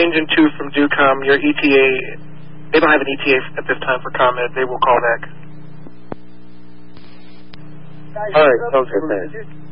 Engine 2 from DUCOM, your ETA, they don't have an ETA at this time for comment. They will call back. All right, okay, thanks.